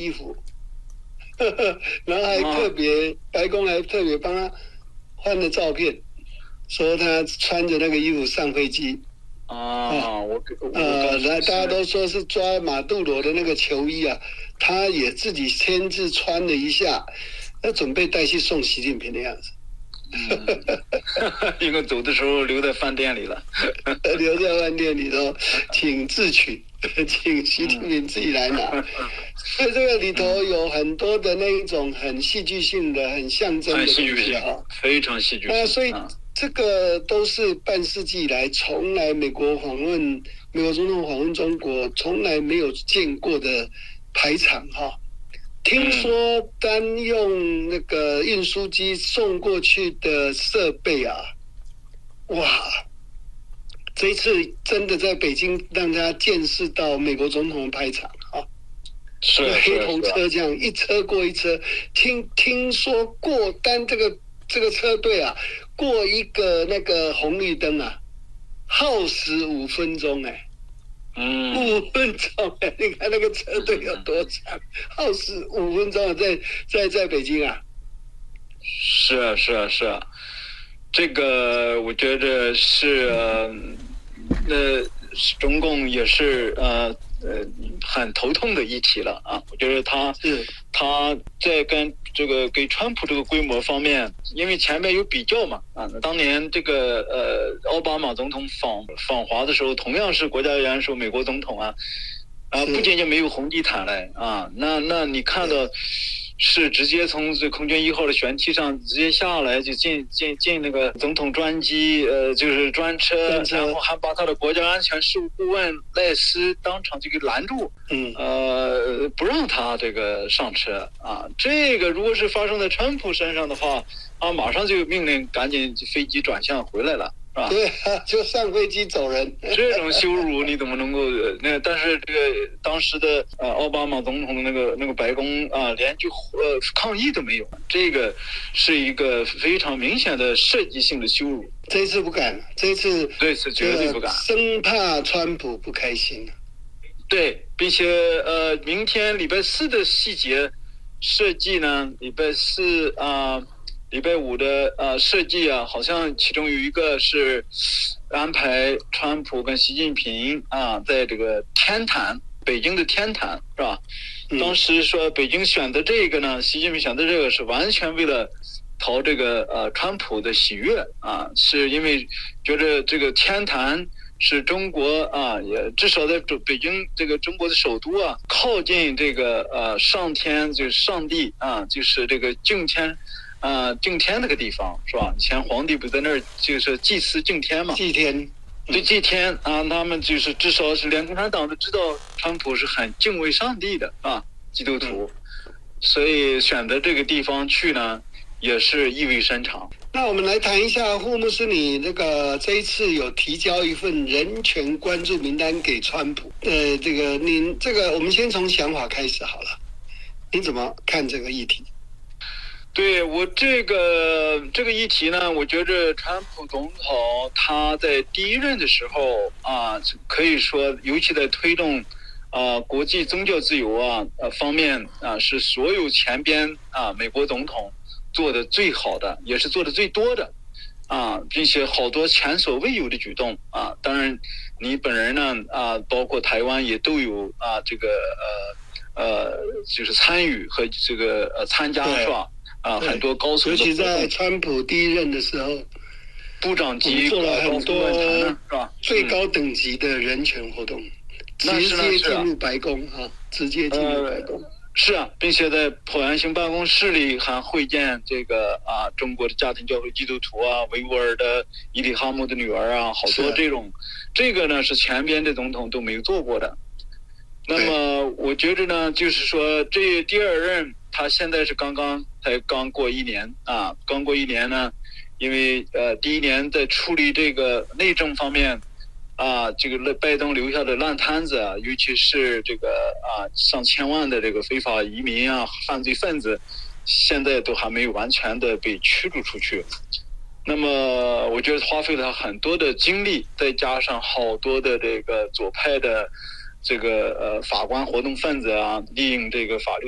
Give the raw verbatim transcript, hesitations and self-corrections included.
衣服，呵呵，然后还特别、哦、白宫还特别帮他换了照片，说他穿着那个衣服上飞机。 啊，啊我我呃，来大家都说是抓马杜罗的那个球衣啊，他也自己亲自穿了一下，要准备带去送习近平的样子。 嗯，因为走的时候留在饭店里了， 留在饭店里头，请自取，请习近平自己来拿。所以这个里头有很多的那一种很戏剧性的、很象征的东西啊， 非常戏剧性。 那所以这个都是半世纪以来从来美国访问美国总统访问中国从来没有见过的排场哈。听说单用那个运输机送过去的设备啊，哇！这一次真的在北京让大家见识到美国总统的排场啊， 是黑头车这样一车过一车。听听说过单这个这个车队啊，过一个那个红绿灯啊，耗时五分钟哎、欸。 嗯， 五分钟哎，你看那个车队有多长，耗时五分钟啊，在在在北京啊。 是啊是啊是啊，这个我觉得是呃，呃中共也是呃呃很头痛的议题了啊。我觉得他是他在跟这个给川普这个规模方面，因为前面有比较嘛啊，当年这个呃奥巴马总统访访华的时候，同样是国家元首美国总统啊，啊不仅仅没有红地毯嘞啊，那那你看到是直接从这空军一号的舷梯上直接下来，就进进进那个总统专机，呃，就是专车，然后还把他的国家安全事务顾问赖斯当场就给拦住， 嗯， 呃，不让他这个上车啊。这个如果是发生在川普身上的话，啊，马上就命令赶紧飞机转向回来了。是吧？ 对啊，就上飞机走人。 这种羞辱你怎么能够？那但是这个当时的呃奥巴马总统的那个那个白宫啊，连句呃抗议都没有，这个是一个非常明显的设计性的羞辱。 这一次不敢，这一次这次绝对不敢， 生怕川普不开心。 对，并且呃，明天礼拜四的细节设计呢，礼拜四啊。呃礼拜五的呃设计啊，好像其中有一个是安排川普跟习近平啊，在这个天坛，北京的天坛是吧？嗯、当时说北京选择这个呢，习近平选择这个是完全为了讨这个呃川普的喜悦啊，是因为觉得这个天坛是中国啊，也至少在北京这个中国的首都啊，靠近这个呃上天就是上帝啊，就是这个敬天。啊，敬天那个地方是吧？以前皇帝不在那儿就是祭祀敬天嘛？ 祭天， 对，祭天啊，他们就是至少是连共产党都知道川普是很敬畏上帝的啊，基督徒，嗯、所以选择这个地方去呢，也是意味深长。 那我们来谈一下胡牧师，你那个这一次有提交一份人权关注名单给川普，呃，这个您这个我们先从想法开始好了，你怎么看这个议题？ 对我这个这个议题呢，我觉着川普总统他在第一任的时候啊，可以说尤其在推动啊国际宗教自由啊呃方面啊，是所有前边啊美国总统做的最好的，也是做的最多的啊，并且好多前所未有的举动啊。当然，你本人呢啊，包括台湾也都有啊这个呃呃就是参与和这个呃参加是吧？啊，很多高层， 尤其在川普第一任的时候， 部长级做了很多是吧？ 最高等级的人权活动， 嗯、 直接进入白宫哈、啊，直接进入白宫、呃。 是啊，并且在椭圆形办公室里还会见这个啊中国的家庭教会基督徒啊，维吾尔的伊里哈木的女儿啊，好多这种，这个呢是前边的总统都没有做过的。那么我觉得呢，就是说这第二任。他现在是刚刚才刚过一年啊，刚过一年呢，因为呃第一年在处理这个内政方面啊，这个拜登留下的烂摊子啊，尤其是这个啊上千万的这个非法移民啊、犯罪分子，现在都还没有完全的被驱逐出去。那么我觉得花费了他很多的精力，再加上好多的这个左派的这个呃法官活动分子啊，利用这个法律。